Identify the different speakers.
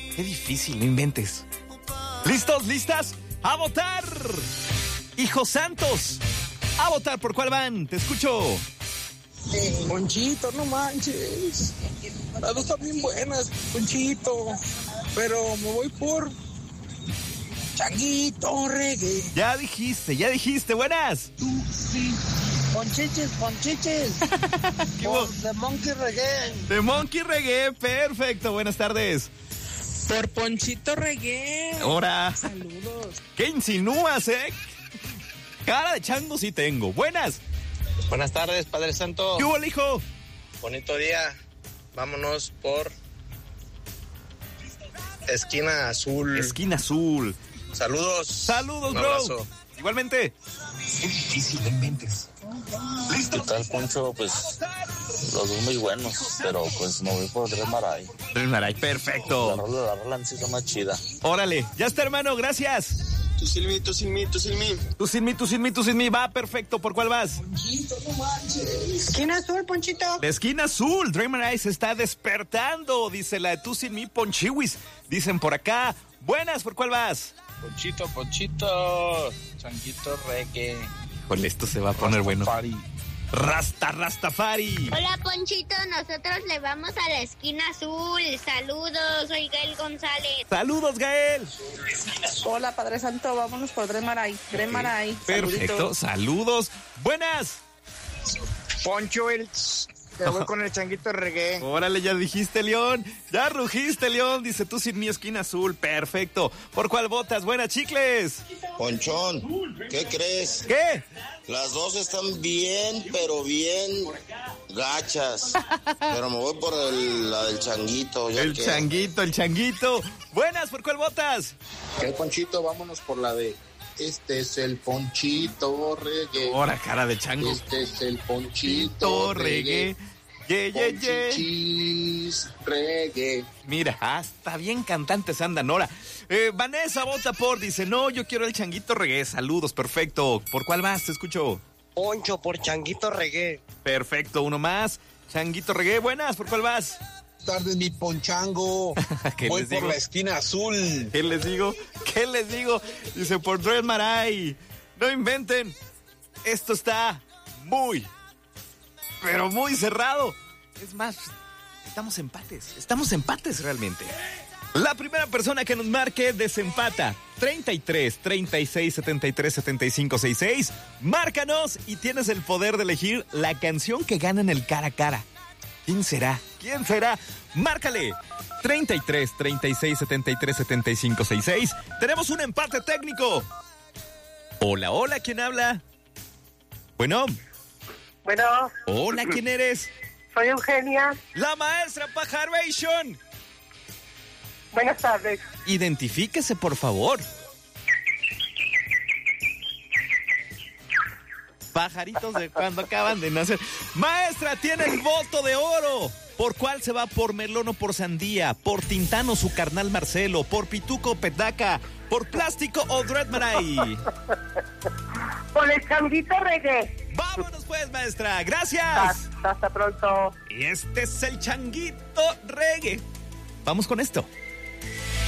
Speaker 1: Qué difícil, no inventes. ¿Listos? ¿Listas? ¡A votar! Hijos santos, a votar. ¿Por cuál van? Te escucho.
Speaker 2: Ponchito, no manches. Las dos están bien buenas, Ponchito. Pero me voy por Changuito Reggae.
Speaker 1: Ya dijiste. Buenas.
Speaker 2: Ponchiches. Por The Monkey Reggae.
Speaker 1: The Monkey Reggae, perfecto. Buenas tardes.
Speaker 2: Por Ponchito Reggae.
Speaker 1: Ahora.
Speaker 2: Saludos.
Speaker 1: ¿Qué insinúas, Cara de chango sí tengo. Buenas.
Speaker 3: Buenas tardes, Padre Santo.
Speaker 1: ¿Qué hubo, hijo?
Speaker 3: Bonito día. Vámonos por Esquina Azul.
Speaker 1: Esquina Azul.
Speaker 3: Saludos.
Speaker 1: Saludos,
Speaker 3: Un
Speaker 1: bro.
Speaker 3: abrazo.
Speaker 1: Igualmente. Qué difícil, no inventes.
Speaker 4: ¿Qué tal, Poncho? Pues los dos muy buenos, pero pues me voy por Dres Maray.
Speaker 1: Dres Maray, perfecto.
Speaker 4: La rola sí está más chida.
Speaker 1: Órale, ya está, hermano, gracias.
Speaker 3: Tú sin mí.
Speaker 1: Tú sin mí, va, perfecto. ¿Por cuál vas?
Speaker 2: Esquina Azul, Ponchito.
Speaker 1: La Esquina Azul, Dreamer Eyes se está despertando, dice la de Tú sin mí, Ponchiwis. Dicen por acá. Buenas, ¿por cuál vas?
Speaker 3: Ponchito. Changuito Reggae.
Speaker 1: Con esto se va a poner bueno. Rastafari.
Speaker 5: Hola, Ponchito, nosotros le vamos a la Esquina Azul. Saludos, soy Gael González.
Speaker 1: Saludos, Gael.
Speaker 6: Hola, Padre Santo, vámonos por Dres Maray.
Speaker 1: Perfecto, saludos. Buenas.
Speaker 7: Poncho, te voy con el Changuito Reggae.
Speaker 1: Órale, ya dijiste, León. Ya rugiste, León. Dice Tú sin mí, Esquina Azul. Perfecto. ¿Por cuál votas? Buenas, chicles.
Speaker 8: Ponchón, ¿qué crees?
Speaker 1: ¿Qué?
Speaker 8: Las dos están bien, pero bien gachas. Pero me voy por la del Changuito.
Speaker 1: El changuito. Buenas, ¿por cuál votas?
Speaker 8: El Ponchito, vámonos por la de Este es el Ponchito Reggae.
Speaker 1: Ahora, cara de chango.
Speaker 8: Este es el Ponchito Reggae. Ponchichis Reggae.
Speaker 1: Mira, hasta bien cantantes andan ahora. Vanessa vota por, dice, no, yo quiero el Changuito Reggae. Saludos, perfecto. ¿Por cuál vas? Te escucho.
Speaker 7: Poncho, por Changuito Reggae.
Speaker 1: Perfecto, uno más. Changuito Reggae, buenas, ¿por cuál vas?
Speaker 8: Tardes, mi ponchango.
Speaker 1: Voy por
Speaker 8: la Esquina Azul.
Speaker 1: ¿Qué les digo? Dice, por Dres Maray. No inventen. Esto está muy, pero muy cerrado. Es más, estamos empates realmente. La primera persona que nos marque desempata. 33 36 73 75 66. Márcanos y tienes el poder de elegir la canción que gana en el cara a cara. ¿Quién será? Márcale. 33 36 73 75 66. Tenemos un empate técnico. Hola, ¿quién habla? Bueno. Hola, ¿quién eres?
Speaker 9: Soy Eugenia.
Speaker 1: La maestra Pajaration.
Speaker 9: Buenas tardes.
Speaker 1: Identifíquese, por favor. Pajaritos de cuando acaban de nacer. Maestra, tiene el voto de oro. ¿Por cuál se va? ¿Por melón o por sandía? ¿Por Tintano, su carnal Marcelo? ¿Por Pituco o Petaca? ¿Por Plástico o Dres Maray?
Speaker 9: Por el Changuito Reggae.
Speaker 1: Vámonos pues, maestra. Gracias.
Speaker 9: Hasta pronto.
Speaker 1: Y este es el Changuito Reggae. Vamos con esto.